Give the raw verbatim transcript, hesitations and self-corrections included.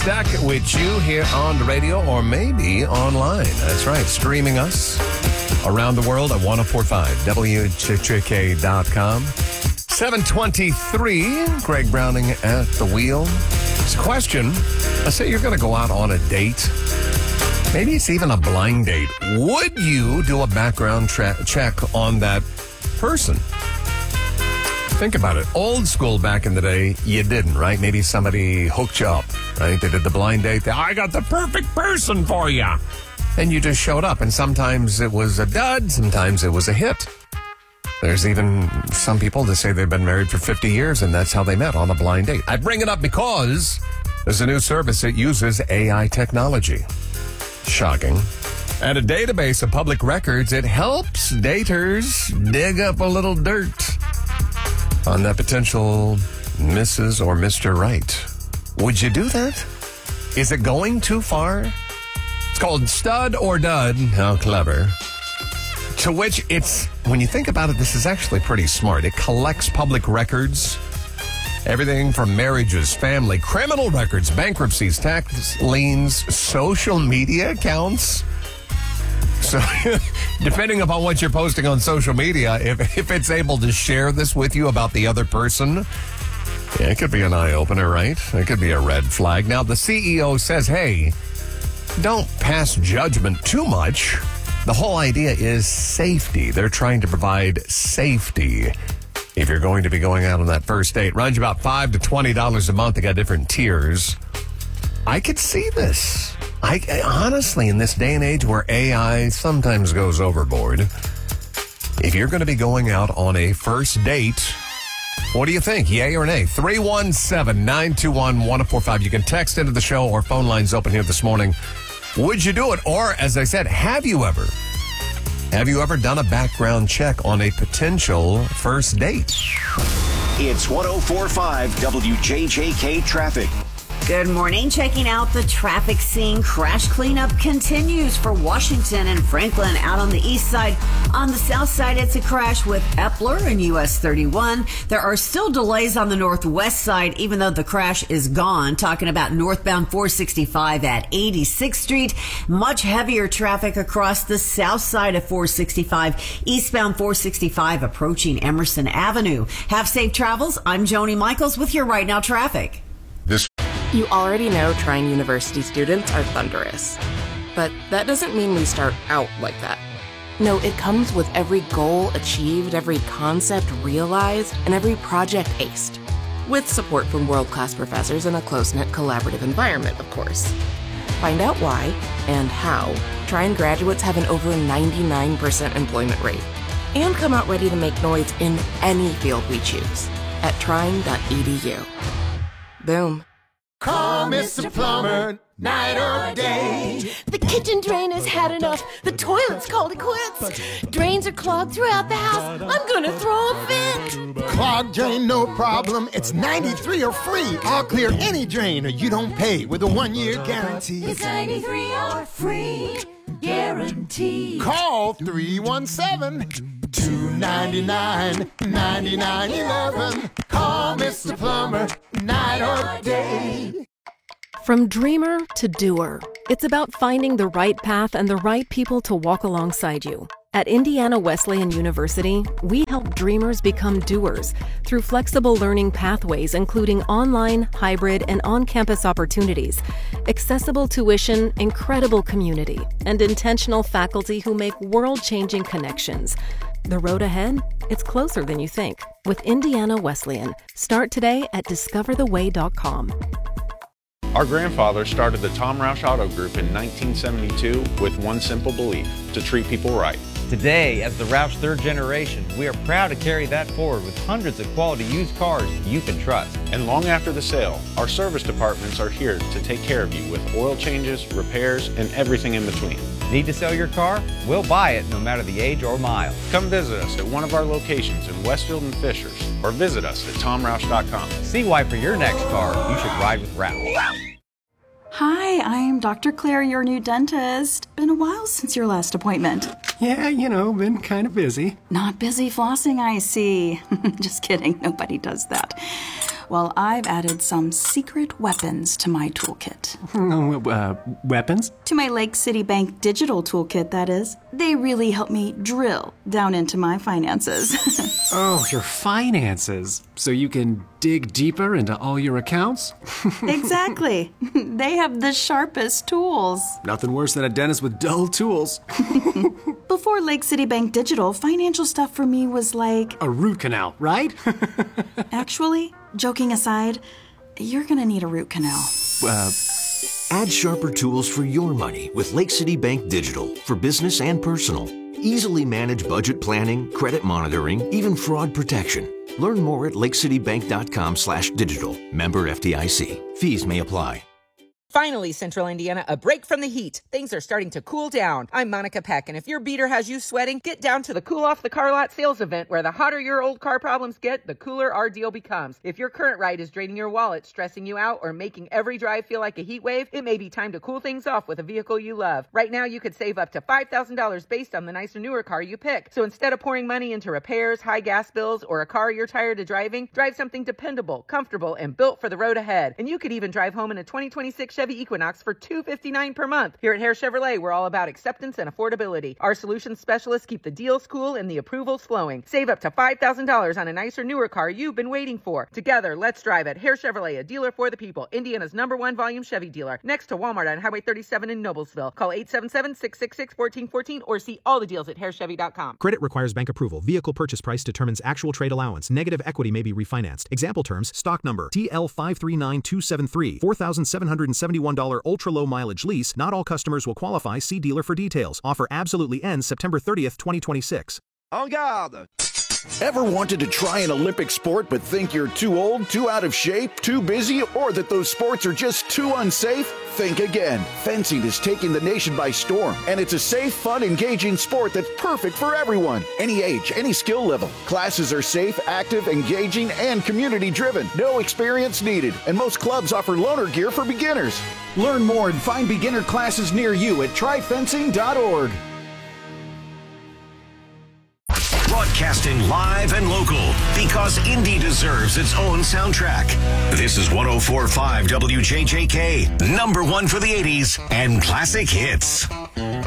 stuck with you here on the radio or maybe online. That's right, streaming us around the world at ten forty-five W J K dot com. seven twenty-three, Greg Browning at the wheel. It's a question. Let's say you're going to go out on a date. Maybe it's even a blind date. Would you do a background tra- check on that person? Think about it. Old school back in the day, you didn't, right? Maybe somebody hooked you up, right? They did the blind date. They, I got the perfect person for you. And you just showed up. And sometimes it was a dud. Sometimes it was a hit. There's even some people that say they've been married for fifty years, and that's how they met, on a blind date. I bring it up because there's a new service that uses A I technology. Shocking. At a database of public records, it helps daters dig up a little dirt on that potential Missus or Mister Right. Would you do that? Is it going too far? It's called Stud or Dud. How clever. To which it's, when you think about it, this is actually pretty smart. It collects public records. Everything from marriages, family, criminal records, bankruptcies, tax liens, social media accounts. So, depending upon what you're posting on social media, if if it's able to share this with you about the other person, yeah, it could be an eye-opener, right? It could be a red flag. Now, the C E O says, hey, don't pass judgment too much. The whole idea is safety. They're trying to provide safety if you're going to be going out on that first date. Runs about five to twenty dollars a month. They got different tiers. I could see this. I, I honestly, in this day and age where A I sometimes goes overboard, if you're going to be going out on a first date, what do you think? Yay or nay? three one seven, nine two one, one oh four five. You can text into the show or phone lines open here this morning. Would you do it? Or, as I said, have you ever? Have you ever done a background check on a potential first date? It's ten forty-five W J J K Traffic. Good morning. Checking out the traffic scene. Crash cleanup continues for Washington and Franklin out on the east side. On the south side, it's a crash with Epler and U S thirty-one. There are still delays on the northwest side, even though the crash is gone. Talking about northbound four sixty-five at eighty-sixth Street. Much heavier traffic across the south side of four sixty-five. Eastbound four sixty-five approaching Emerson Avenue. Have safe travels. I'm Joni Michaels with your Right Now Traffic. This. You already know Trine University students are thunderous. But that doesn't mean we start out like that. No, it comes with every goal achieved, every concept realized, and every project aced. With support from world-class professors in a close-knit collaborative environment, of course. Find out why and how Trine graduates have an over ninety-nine percent employment rate. And come out ready to make noise in any field we choose at trine dot e d u. Boom. Call Mister Plumber, night or day. The kitchen drain has had enough. The toilet's called it quits. Drains are clogged throughout the house. I'm gonna throw a fit. Clogged drain, no problem. It's ninety-three or free. I'll clear any drain or you don't pay with a one-year guarantee. It's ninety-three or free. Guarantee. Call three one seven, two nine nine, nine nine one one. Call Mister Plumber, night or day. From dreamer to doer, it's about finding the right path and the right people to walk alongside you. At Indiana Wesleyan University, we help dreamers become doers through flexible learning pathways, including online, hybrid, and on-campus opportunities, accessible tuition, incredible community, and intentional faculty who make world-changing connections. The road ahead? It's closer than you think. With Indiana Wesleyan. Start today at discover the way dot com. Our grandfather started the Tom Roush Auto Group in nineteen seventy-two with one simple belief: to treat people right. Today, as the Roush third generation, we are proud to carry that forward with hundreds of quality used cars you can trust. And long after the sale, our service departments are here to take care of you with oil changes, repairs, and everything in between. Need to sell your car? We'll buy it no matter the age or mile. Come visit us at one of our locations in Westfield and Fishers, or visit us at tom roush dot com. See why for your next car, you should ride with Roush. Hi, I'm Doctor Claire, your new dentist. Been a while since your last appointment. Yeah, you know, been kind of busy. Not busy flossing, I see. Just kidding, nobody does that. Well, I've added some secret weapons to my toolkit. uh, weapons? To my Lake City Bank digital toolkit, that is. They really help me drill down into my finances. Oh, your finances. So you can dig deeper into all your accounts? Exactly. They have the sharpest tools. Nothing worse than a dentist with dull tools. Before Lake City Bank Digital, financial stuff for me was like... a root canal, right? Actually, joking aside, you're gonna need a root canal. Uh... Add sharper tools for your money with Lake City Bank Digital for business and personal. Easily manage budget planning, credit monitoring, even fraud protection. Learn more at lakecitybank.com slash digital. Member F D I C. Fees may apply. Finally, Central Indiana, a break from the heat. Things are starting to cool down. I'm Monica Peck, and if your beater has you sweating, get down to the Cool Off the Car Lot sales event where the hotter your old car problems get, the cooler our deal becomes. If your current ride is draining your wallet, stressing you out, or making every drive feel like a heat wave, it may be time to cool things off with a vehicle you love. Right now, you could save up to five thousand dollars based on the nicer, newer car you pick. So instead of pouring money into repairs, high gas bills, or a car you're tired of driving, drive something dependable, comfortable, and built for the road ahead. And you could even drive home in a twenty twenty-six Chevy Equinox for two hundred fifty-nine dollars per month. Here at Hare Chevrolet, we're all about acceptance and affordability. Our solutions specialists keep the deals cool and the approvals flowing. Save up to five thousand dollars on a nicer, newer car you've been waiting for. Together, let's drive it. Hare Chevrolet, a dealer for the people. Indiana's number one volume Chevy dealer. Next to Walmart on Highway thirty-seven in Noblesville. Call eight seven seven, six six six, one four one four or see all the deals at hare chevy dot com. Credit requires bank approval. Vehicle purchase price determines actual trade allowance. Negative equity may be refinanced. Example terms: stock number T L five three nine two seven three, four thousand seven hundred seventy-one dollars ultra low mileage lease. Not all customers will qualify. See dealer for details. Offer absolutely ends September thirtieth, twenty twenty-six. En garde! Ever wanted to try an Olympic sport but think you're too old, too out of shape, too busy, or that those sports are just too unsafe? Think again. Fencing is taking the nation by storm, and it's a safe, fun, engaging sport that's perfect for everyone. Any age, any skill level. Classes are safe, active, engaging, and community-driven. No experience needed, and most clubs offer loaner gear for beginners. Learn more and find beginner classes near you at try fencing dot org. Broadcasting live and local because Indy deserves its own soundtrack. This is one oh four point five W J J K, number one for the eighties and classic hits.